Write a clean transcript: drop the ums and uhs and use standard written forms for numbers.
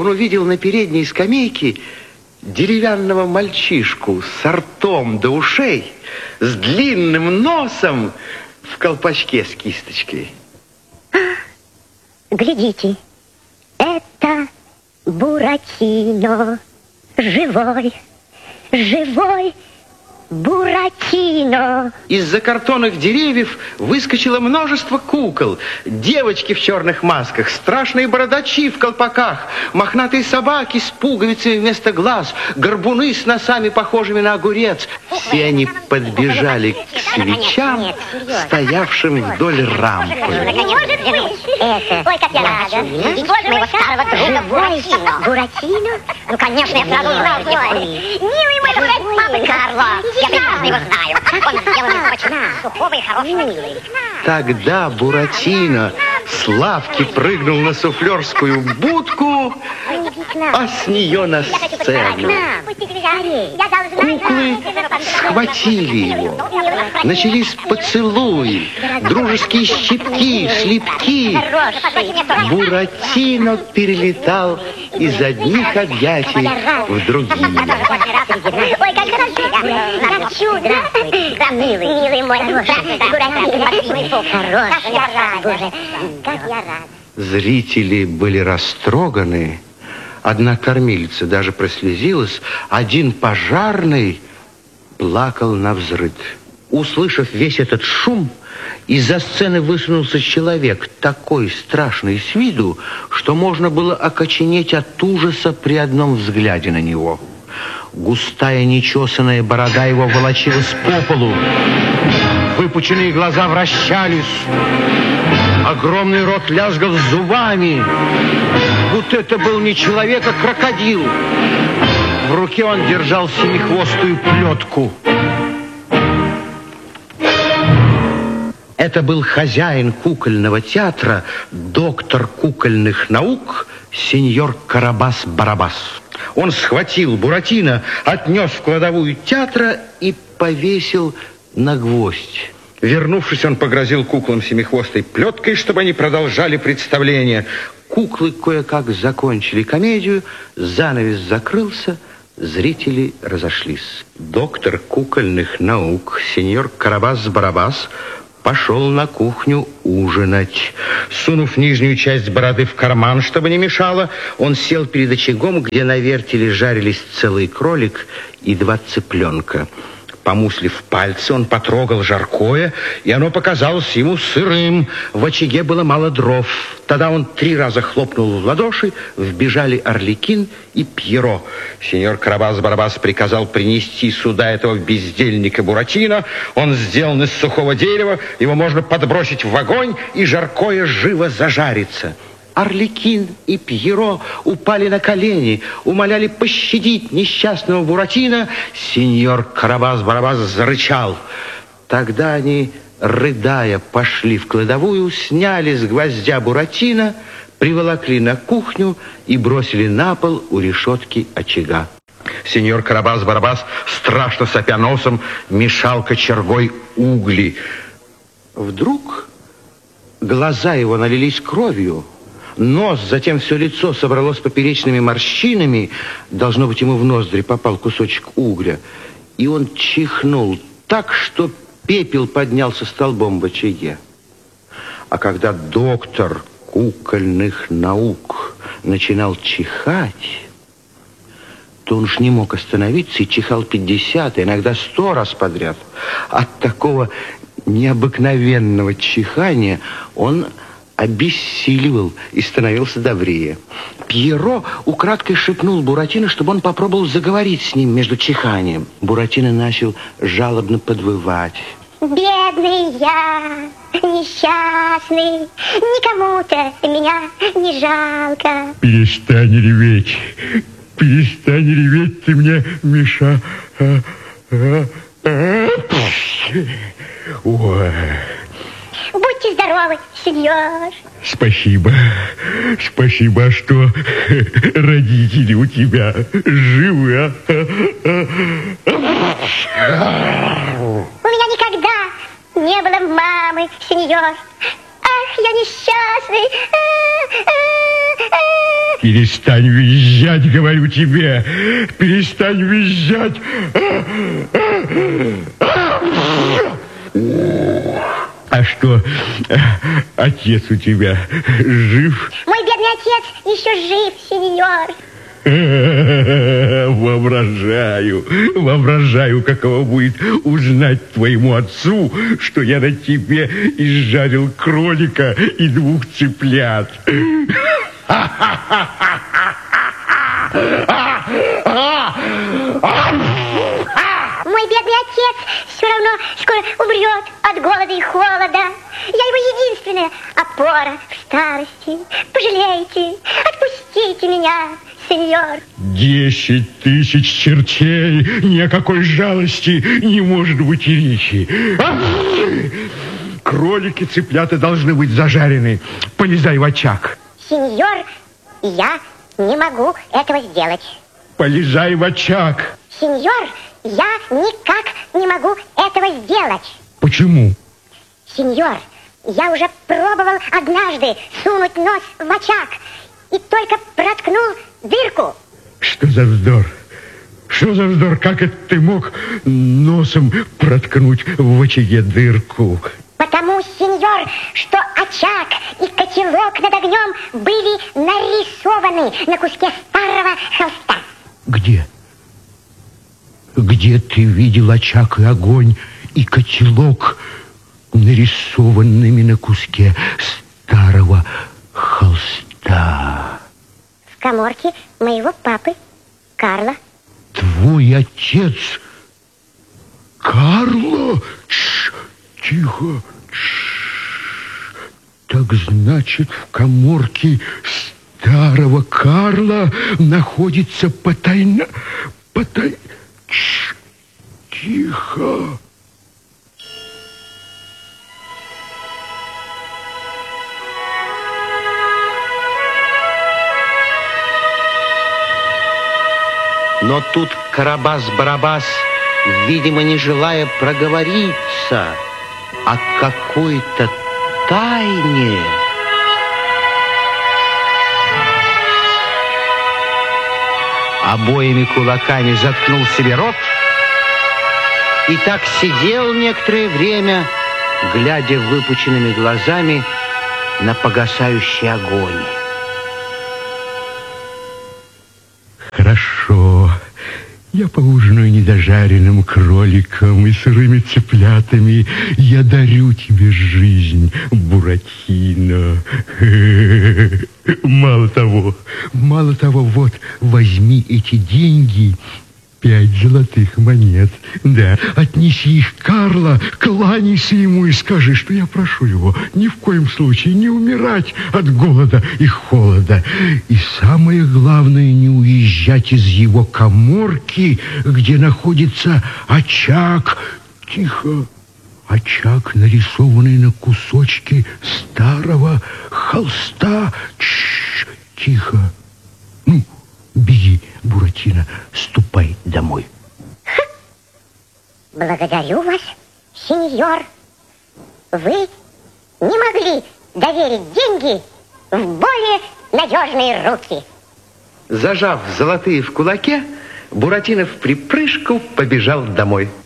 он увидел на передней скамейке деревянного мальчишку с ртом до ушей, с длинным носом в колпачке с кисточкой. Глядите, это Буратино, живой Буратино. Из-за картонных деревьев выскочило множество кукол. Девочки в черных масках, страшные бородачи в колпаках, мохнатые собаки с пуговицами вместо глаз, горбуны с носами, похожими на огурец. Все они подбежали к свечам, стоявшим вдоль рампы. Ой, как я рада. Моего старого друга Буратино. Буратино? Ну, конечно, я сразу узнал его. Милый мой брат папы Карло. Я прекрасно его знаю. Он сделан из очень сухого и хорошего. Тогда Буратино с лавки прыгнул на суфлерскую будку, а с нее на сцену. Куклы схватили его. Начались поцелуи, дружеские щипки, шлепки. Буратино перелетал из одних объятий в другие. Ой, как хорошо, как чудо. Милый мой Буратино. Хороший, как я рад. Зрители были растроганы. Одна кормилица даже прослезилась. Один пожарный плакал навзрыд. Услышав весь этот шум, из-за сцены высунулся человек, такой страшный с виду, что можно было окоченеть от ужаса при одном взгляде на него. Густая нечесанная борода его волочилась по полу. Выпученные глаза вращались. Огромный рот лязгал зубами. Будто это был не человек, а крокодил. В руке он держал семихвостую плетку. Это был хозяин кукольного театра, доктор кукольных наук, сеньор Карабас-Барабас. Он схватил Буратино, отнес в кладовую театра и повесил на гвоздь. Вернувшись, он погрозил куклам семихвостой плеткой, чтобы они продолжали представление. Куклы кое-как закончили комедию, занавес закрылся, зрители разошлись. Доктор кукольных наук, сеньор Карабас-Барабас, пошел на кухню ужинать. Сунув нижнюю часть бороды в карман, чтобы не мешало, он сел перед очагом, где на вертеле жарились целый кролик и 2 цыпленка. Помуслив пальцы, он потрогал жаркое, и оно показалось ему сырым. В очаге было мало дров. Тогда он 3 раза хлопнул в ладоши, вбежали Арлекин и Пьеро. Сеньор Карабас-Барабас приказал принести сюда этого бездельника Буратино. Он сделан из сухого дерева, его можно подбросить в огонь, и жаркое живо зажарится. Арлекин и Пьеро упали на колени, умоляли пощадить несчастного Буратино. Сеньор Карабас-Барабас зарычал. Тогда они, рыдая, пошли в кладовую, сняли с гвоздя Буратино, приволокли на кухню и бросили на пол у решетки очага. Сеньор Карабас-Барабас, страшно сопя носом, мешал кочергой угли. Вдруг глаза его налились кровью, нос, затем все лицо собралось поперечными морщинами. Должно быть, ему в ноздри попал кусочек угля. И он чихнул так, что пепел поднялся столбом в очаге. А когда доктор кукольных наук начинал чихать, то он уж не мог остановиться и чихал 50, иногда 100 раз подряд. От такого необыкновенного чихания он обессиливал и становился добрее. Пьеро украдкой шепнул Буратино, чтобы он попробовал заговорить с ним между чиханием. Буратино начал жалобно подвывать. Бедный я, несчастный, никому-то меня не жалко. Перестань реветь, ты мне мешаешь. Ой. Будьте здоровы, сеньор. Спасибо, что родители у тебя живы. У меня никогда не было мамы, сеньор. Ах, я несчастный. Перестань визжать, говорю тебе. Перестань визжать. А что, отец у тебя жив? Мой бедный отец еще жив, сеньор. Воображаю, каково будет узнать твоему отцу, что я на тебе изжарил кролика и 2 цыплят. Мой бедный отец все равно скоро умрет от голода и холода. Я его единственная опора в старости. Пожалейте, отпустите меня, сеньор. 10 000 чертей, ни о какой жалости не может быть и речи. Кролики, цыплята должны быть зажарены. Полезай в очаг. Сеньор, я не могу этого сделать. Полезай в очаг. Сеньор, я никак не могу этого сделать. Почему? Сеньор, я уже пробовал однажды сунуть нос в очаг и только проткнул дырку. Что за вздор? Что за вздор? Как это ты мог носом проткнуть в очаге дырку? Потому, сеньор, что очаг и котелок над огнем были нарисованы на куске старого холста. Где? Где ты видел очаг и огонь и котелок, нарисованными на куске старого холста? В каморке моего папы Карла. Твой отец Карло? Тихо. Так значит, в каморке старого Карла находится потайна... Тихо. Но тут Карабас-Барабас, видимо, не желая проговориться о какой-то тайне, обоими кулаками заткнул себе рот и так сидел некоторое время, глядя выпученными глазами на погасающий огонь. Хорошо. Я поужинаю недожаренным кроликом и сырыми цыплятами. Я дарю тебе жизнь, Буратино. Мало того, вот, возьми эти деньги, 5 золотых монет. Да, отнеси их Карло, кланяйся ему и скажи, что я прошу его ни в коем случае не умирать от голода и холода. И самое главное, не уезжать из его каморки, где находится очаг. Тихо. Очаг, нарисованный на кусочке старого холста. Тихо. Ну, беги, Буратино, ступай домой. Благодарю вас, сеньор. Вы не могли доверить деньги в более надежные руки. Зажав золотые в кулаке, Буратино в припрыжку побежал домой.